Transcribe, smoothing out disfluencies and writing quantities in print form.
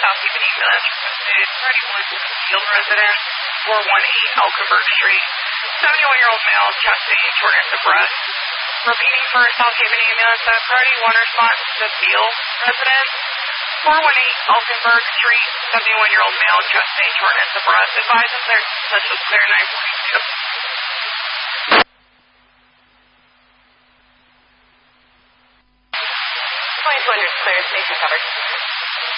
South Haven ambulance requested priority 1 Field resident, 418 Elkenberg Street. 71-year-old male, chest pain, shortness of breath. Repeating for South Haven ambulance, priority 1 response to Field resident, 418 Elkenberg Street. 71-year-old male, chest pain, shortness of breath. Advise and clear, touch was clear 942. Clear, safety covered.